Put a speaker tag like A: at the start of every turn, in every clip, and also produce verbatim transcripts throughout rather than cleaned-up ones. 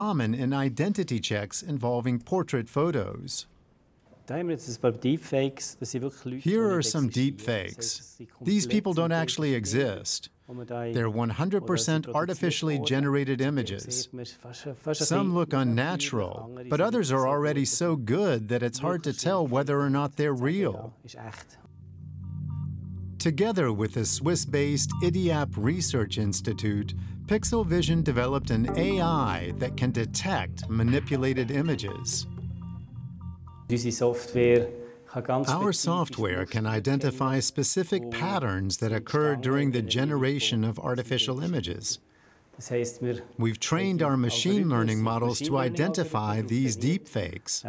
A: common in identity checks involving portrait photos. Here are some deepfakes. These people don't actually exist. They're one hundred percent artificially generated images. Some look unnatural, but others are already so good that it's hard to tell whether or not they're real. Together with the Swiss-based Idiap Research Institute, Pixel Vision developed an A I that can detect manipulated images. Our software can identify specific patterns that occur during the generation of artificial images. We've trained our machine learning models to identify these deepfakes.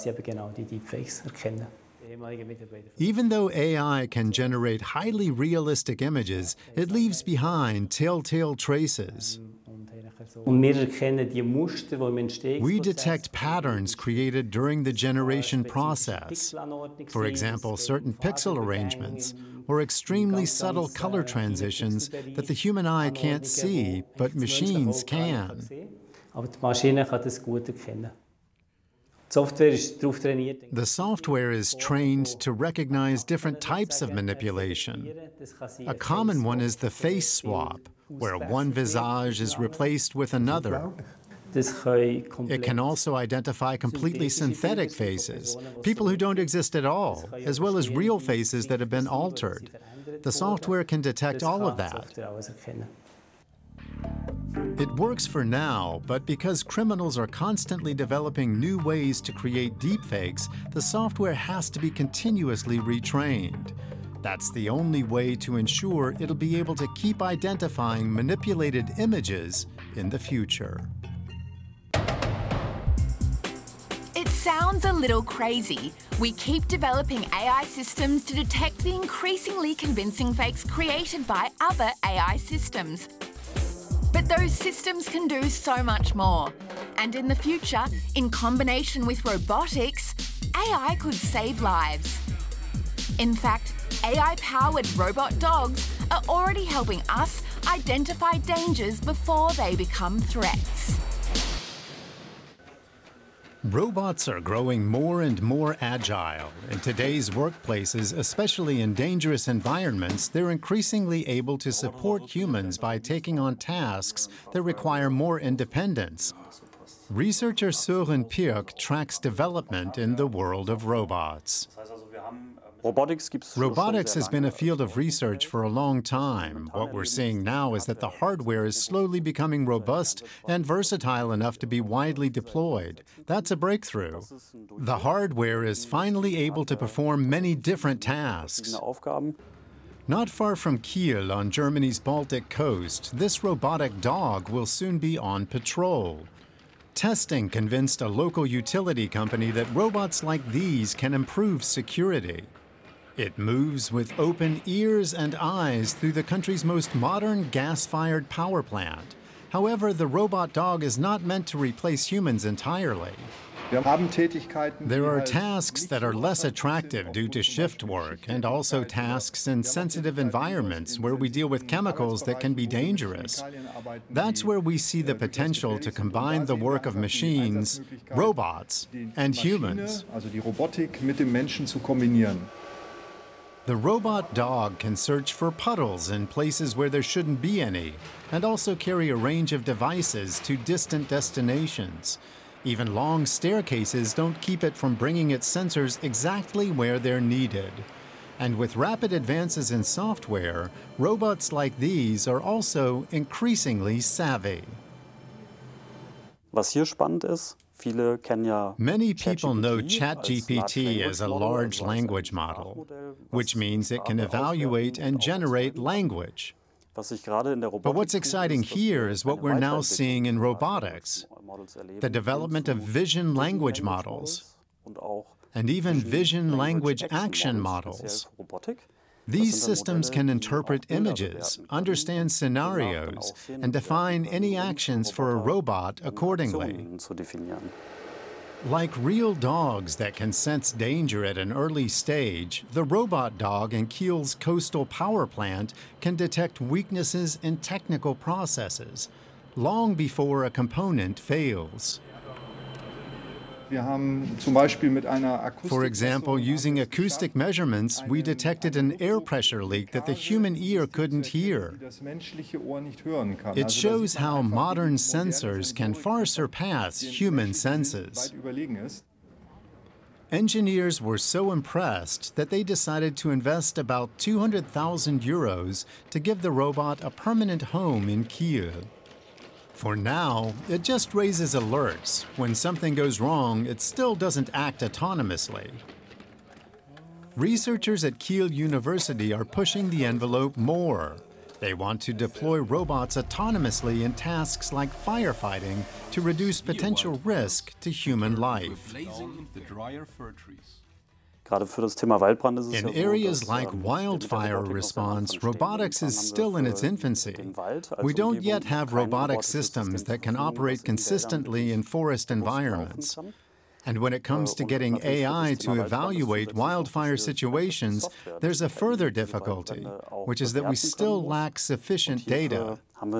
A: Even though A I can generate highly realistic images, it leaves behind telltale traces. We detect patterns created during the generation process. For example, certain pixel arrangements or extremely subtle color transitions that the human eye can't see, but machines can. The software is trained to recognize different types of manipulation. A common one is the face swap, where one visage is replaced with another. It can also identify completely synthetic faces, people who don't exist at all, as well as real faces that have been altered. The software can detect all of that. It works for now, but because criminals are constantly developing new ways to create deepfakes, the software has to be continuously retrained. That's the only way to ensure it'll be able to keep identifying manipulated images in the future.
B: It sounds a little crazy. We keep developing A I systems to detect the increasingly convincing fakes created by other A I systems. But those systems can do so much more. And in the future, in combination with robotics, A I could save lives. In fact, A I-powered robot dogs are already helping us identify dangers before they become threats.
A: Robots are growing more and more agile. In today's workplaces, especially in dangerous environments, they're increasingly able to support humans by taking on tasks that require more independence. Researcher Søren Pirk tracks development in the world of robots. Robotics has been a field of research for a long time. What we're seeing now is that the hardware is slowly becoming robust and versatile enough to be widely deployed. That's a breakthrough. The hardware is finally able to perform many different tasks. Not far from Kiel on Germany's Baltic coast, this robotic dog will soon be on patrol. Testing convinced a local utility company that robots like these can improve security. It moves with open ears and eyes through the country's most modern gas-fired power plant. However, the robot dog is not meant to replace humans entirely. There are tasks that are less attractive due to shift work, and also tasks in sensitive environments where we deal with chemicals that can be dangerous. That's where we see the potential to combine the work of machines, robots, and humans. The robot dog can search for puddles in places where there shouldn't be any, and also carry a range of devices to distant destinations. Even long staircases don't keep it from bringing its sensors exactly where they're needed. And with rapid advances in software, robots like these are also increasingly savvy.
C: Was hier spannend ist,
A: many people know ChatGPT as a large language model, which means it can evaluate and generate language. But what's exciting here is what we're now seeing in robotics, the development of vision language models, and even vision language action models. These systems can interpret images, understand scenarios, and define any actions for a robot accordingly. Like real dogs that can sense danger at an early stage, the robot dog in Kiel's coastal power plant can detect weaknesses in technical processes, long before a component fails. For example, using acoustic measurements, we detected an air pressure leak that the human ear couldn't hear. It shows how modern sensors can far surpass human senses. Engineers were so impressed that they decided to invest about two hundred thousand euros to give the robot a permanent home in Kiel. For now, it just raises alerts. When something goes wrong, it still doesn't act autonomously. Researchers at Kiel University are pushing the envelope more. They want to deploy robots autonomously in tasks like firefighting to reduce potential risk to human life. In areas like wildfire response, robotics is still in its infancy. We don't yet have robotic systems that can operate consistently in forest environments. And when it comes to getting A I to evaluate wildfire situations, there's a further difficulty, which is that we still lack sufficient data.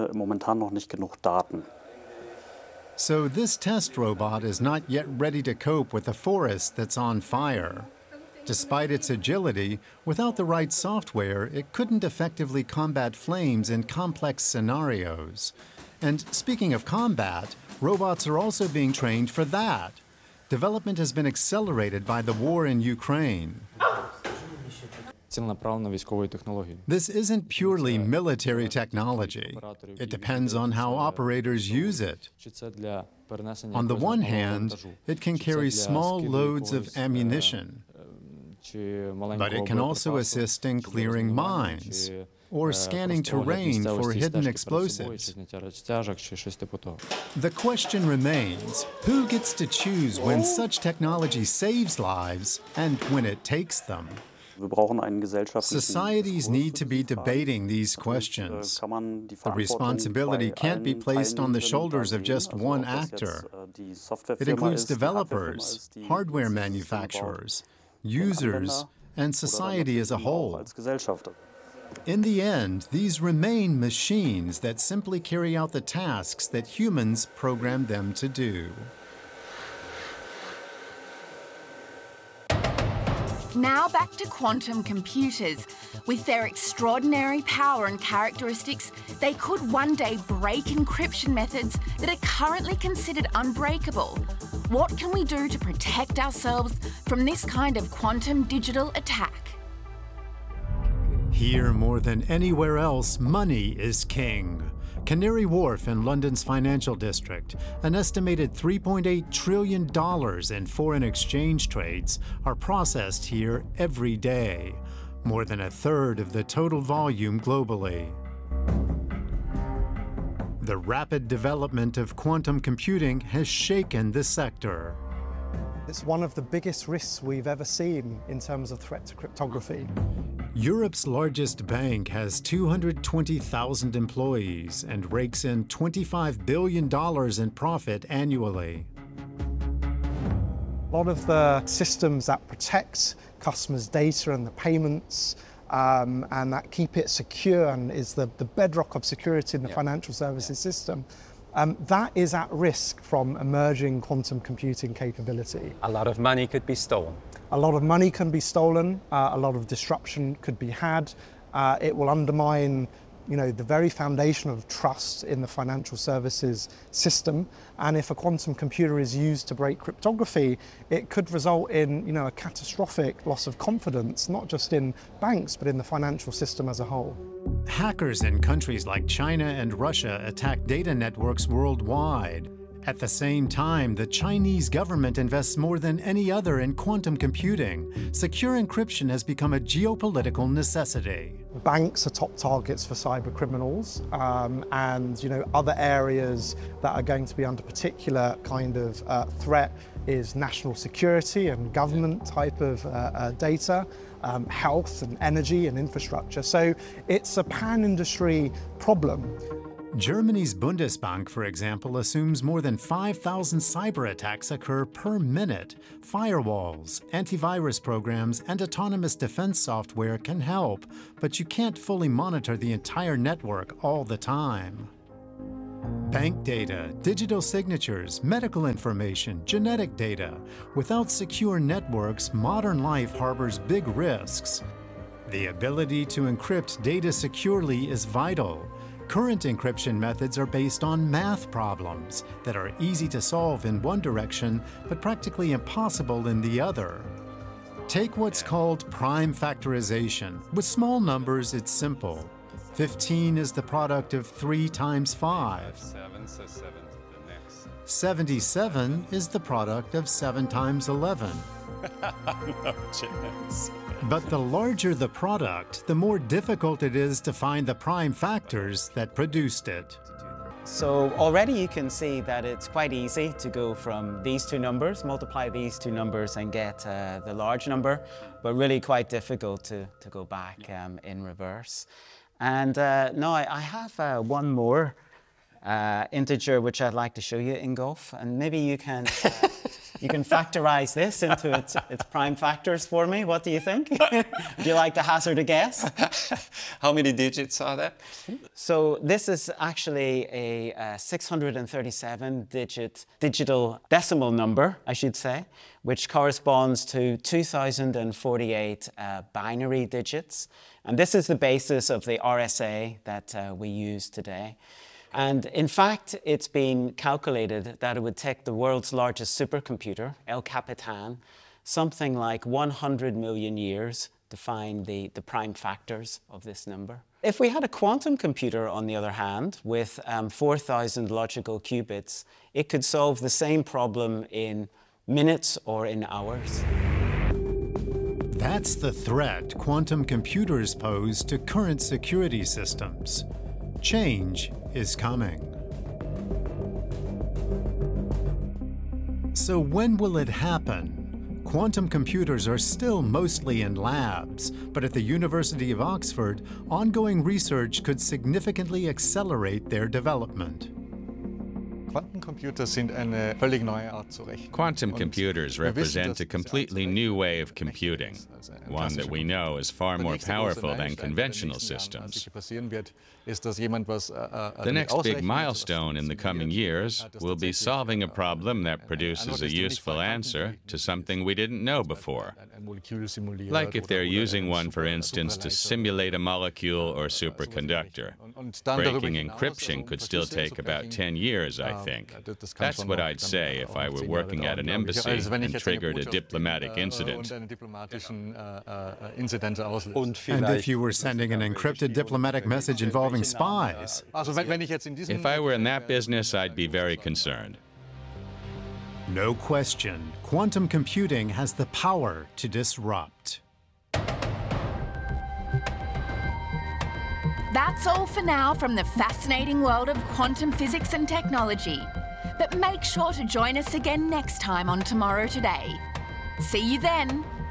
A: So this test robot is not yet ready to cope with a forest that's on fire. Despite its agility, without the right software, it couldn't effectively combat flames in complex scenarios. And speaking of combat, robots are also being trained for that. Development has been accelerated by the war in Ukraine. This isn't purely military technology. It depends on how operators use it. On the one hand, it can carry small loads of ammunition, but it can also assist in clearing mines or scanning terrain for hidden explosives. The question remains, who gets to choose when such technology saves lives and when it takes them? Societies need to be debating these questions. The responsibility can't be placed on the shoulders of just one actor. It includes developers, hardware manufacturers, users, and society as a whole. In the end, these remain machines that simply carry out the tasks that humans program them to do.
B: Now back to quantum computers. With their extraordinary power and characteristics, they could one day break encryption methods that are currently considered unbreakable. What can we do to protect ourselves from this kind of quantum digital attack?
A: Here, more than anywhere else, money is king. Canary Wharf in London's financial district, an estimated three point eight trillion dollars in foreign exchange trades are processed here every day, more than a third of the total volume globally. The rapid development of quantum computing has shaken the sector.
D: It's one of the biggest risks we've ever seen in terms of threat to cryptography.
A: Europe's largest bank has two hundred twenty thousand employees and rakes in twenty-five billion dollars in profit annually.
D: A lot of the systems that protect customers' data and the payments um, and that keep it secure and is the, the bedrock of security in the yeah. financial services yeah. system, Um, that is at risk from emerging quantum computing capability.
E: A lot of money could be stolen.
D: A lot of money can be stolen, uh, a lot of disruption could be had. Uh, it will undermine, you know, the very foundation of trust in the financial services system. And if a quantum computer is used to break cryptography, it could result in, you know, a catastrophic loss of confidence, not just in banks, but in the financial system as a whole.
A: Hackers in countries like China and Russia attack data networks worldwide. At the same time, the Chinese government invests more than any other in quantum computing. Secure encryption has become a geopolitical necessity.
D: Banks are top targets for cyber criminals, um, and you know other areas that are going to be under particular kind of uh, threat is national security and government type of uh, uh, data, um, health and energy and infrastructure. So it's a pan-industry problem.
A: Germany's Bundesbank, for example, assumes more than five thousand cyber attacks occur per minute. Firewalls, antivirus programs, and autonomous defense software can help, but you can't fully monitor the entire network all the time. Bank data, digital signatures, medical information, genetic data. Without secure networks, modern life harbors big risks. The ability to encrypt data securely is vital. Current encryption methods are based on math problems that are easy to solve in one direction, but practically impossible in the other. Take what's called prime factorization. With small numbers, it's simple. fifteen is the product of three times five.
E: Seven, so seven to the next.
A: seventy-seven is the product of seven times eleven.
E: No chance.
A: But the larger the product, the more difficult it is to find the prime factors that produced it.
F: So already you can see that it's quite easy to go from these two numbers, multiply these two numbers and get uh, the large number, but really quite difficult to, to go back um, in reverse. And uh, now I, I have uh, one more uh, integer which I'd like to show you, Ingolf, and maybe you can uh, you can factorize this into its, its prime factors for me. What do you think? Would you like to hazard a guess?
E: How many digits are there?
F: So this is actually a, a six hundred thirty-seven digit digital decimal number, I should say, which corresponds to two thousand forty-eight uh, binary digits. And this is the basis of the R S A that uh, we use today. And in fact, it's been calculated that it would take the world's largest supercomputer, El Capitan, something like one hundred million years to find the, the prime factors of this number. If we had a quantum computer, on the other hand, with um, four thousand logical qubits, it could solve the same problem in minutes or in hours.
A: That's the threat quantum computers pose to current security systems. Change is coming. So when will it happen? Quantum computers are still mostly in labs, but at the University of Oxford, ongoing research could significantly accelerate their development.
G: Quantum computers represent a completely new way of computing, one that we know is far more powerful than conventional systems. The next big milestone in the coming years will be solving a problem that produces a useful answer to something we didn't know before. Like if they're using one, for instance, to simulate a molecule or superconductor. Breaking encryption could still take about ten years, I think. That's what I'd say if I were working at an embassy and triggered a diplomatic incident.
A: And if you were sending an encrypted diplomatic message involving spies?
G: If I were in that business, I'd be very concerned.
A: No question, quantum computing has the power to disrupt.
B: That's all for now from the fascinating world of quantum physics and technology. But make sure to join us again next time on Tomorrow Today. See you then.